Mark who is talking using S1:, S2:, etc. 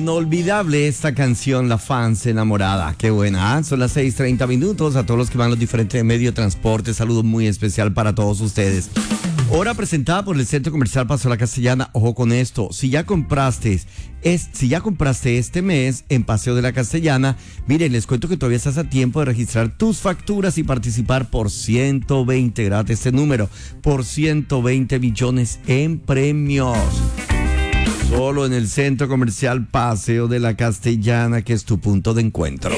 S1: Inolvidable esta canción, La Fans Enamorada. Qué buena, ¿eh? Son las 6:30. A todos los que van a los diferentes medios de transporte, saludo muy especial para todos ustedes. Hora presentada por el Centro Comercial Paseo La Castellana. Ojo con esto, si ya compraste este mes en Paseo de la Castellana, miren, les cuento que todavía estás a tiempo de registrar tus facturas y participar por 120, grate este número, por 120 millones en premios. Solo en el Centro Comercial Paseo de la Castellana, que es tu punto de encuentro.